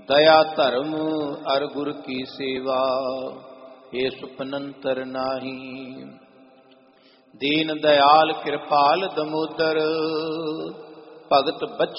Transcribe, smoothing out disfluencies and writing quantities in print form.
दया धर्म अर गुर की सेवा, हे सुपनंतर नाही। दीन दयाल कृपाल दमोदर, भगत बच